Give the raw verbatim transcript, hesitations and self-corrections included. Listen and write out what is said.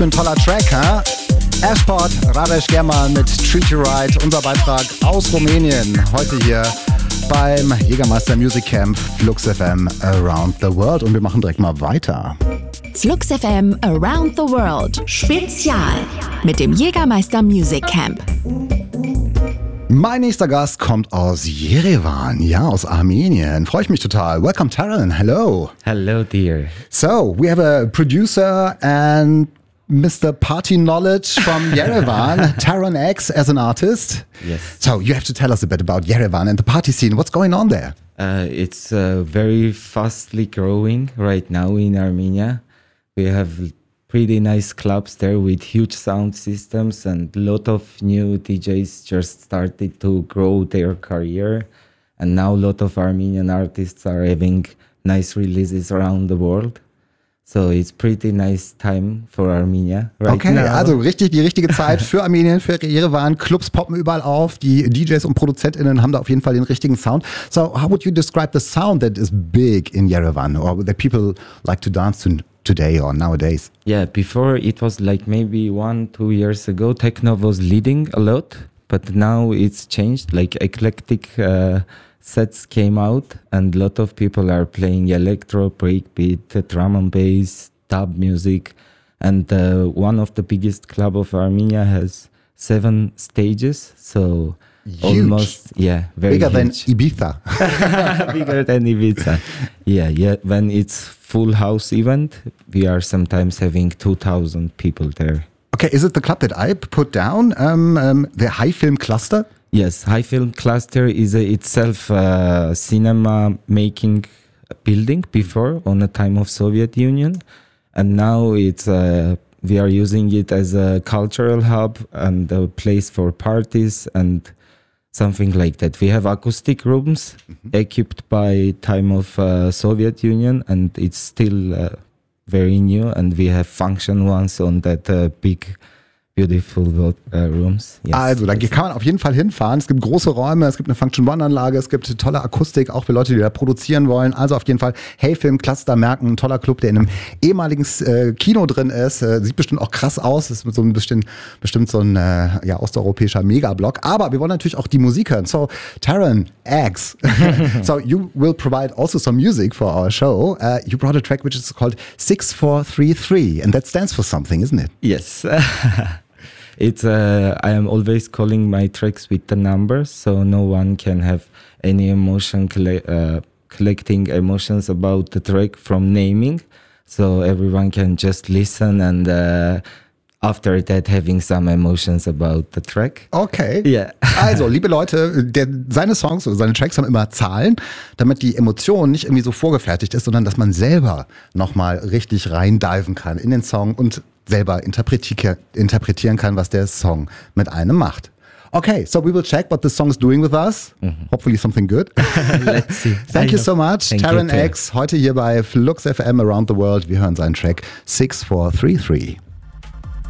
für ein toller Track, ha? Ashport, Radesh German mit Treat You Right, unser Beitrag aus Rumänien. Heute hier beim Jägermeister Music Camp Flux F M Around the World. Und wir machen direkt mal weiter. Flux F M Around the World Spezial mit dem Jägermeister Music Camp. Mein nächster Gast kommt aus Yerevan, ja, aus Armenien. Freue ich mich total. Welcome, Taran. Hello. Hello, dear. So, we have a producer and Mister Party Knowledge from Yerevan, Taran X, as an artist. Yes. So, you have to tell us a bit about Yerevan and the party scene. What's going on there? Uh, it's uh, very fastly growing right now in Armenia. We have pretty nice clubs there with huge sound systems, and a lot of new D Js just started to grow their career. And now a lot of Armenian artists are having nice releases around the world. So it's pretty nice time for Armenia right okay, now. Also richtig die richtige Zeit für Armenien, für Yerevan. Clubs poppen überall auf. Die D Js und ProduzentInnen haben da auf jeden Fall den richtigen Sound. So how would you describe the sound that is big in Yerevan, or that people like to dance to today or nowadays? Yeah, before it was like maybe one, two years ago, techno was leading a lot, but now it's changed. Like eclectic uh, sets came out, and a lot of people are playing electro, breakbeat, drum and bass, dub music. And uh, one of the biggest club of Armenia has seven stages, so huge. Almost, yeah, very bigger huge. than Ibiza. Bigger than Ibiza. Yeah, yeah. When it's full house event, we are sometimes having two thousand people there. Okay, is it the club that I put down, um, um, the High Film Cluster? Yes, High Film Cluster is a, itself a cinema making building before on a time of Soviet Union, and now it's uh, we are using it as a cultural hub and a place for parties and something like that. We have acoustic rooms mm-hmm. equipped by time of uh, Soviet Union, and it's still uh, very new. And we have function ones on that uh, big, beautiful uh, rooms. Yes. Also, da kann man auf jeden Fall hinfahren. Es gibt große Räume, es gibt eine Function-One-Anlage, es gibt tolle Akustik, auch für Leute, die da produzieren wollen. Also auf jeden Fall, hey, Film, Cluster merken, ein toller Club, der in einem ehemaligen äh, Kino drin ist. Äh, sieht bestimmt auch krass aus. Ist so ein bisschen, bestimmt so ein äh, ja, osteuropäischer Megablock. Aber wir wollen natürlich auch die Musik hören. So, Taran X, so you will provide also some music for our show. Uh, you brought a track which is called six four three three, and that stands for something, isn't it? Yes. It's uh, I am always calling my tracks with the numbers, so no one can have any emotion colle- uh, collecting emotions about the track from naming. So everyone can just listen and uh, after that having some emotions about the track. Okay. Yeah. Also, liebe Leute, der, seine Songs oder seine Tracks haben immer Zahlen, damit die Emotion nicht irgendwie so vorgefertigt ist, sondern dass man selber nochmal richtig reindiven kann in den Song und selber interpretieren, interpretieren kann, was der Song mit einem macht. Okay, so we will check what the song is doing with us. Mm-hmm. Hopefully something good. Let's see. Thank you so much, Thank Taran you X, heute hier bei Flux F M Around the World. Wir hören seinen Track six four three three.